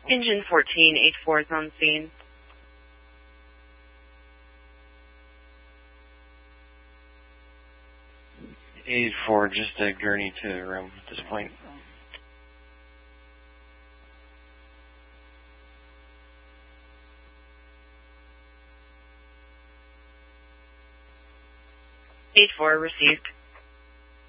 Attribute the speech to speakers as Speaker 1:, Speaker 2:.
Speaker 1: Engine 1484 is on scene.
Speaker 2: Four, just a gurney to the room at this point.
Speaker 1: Eight four received.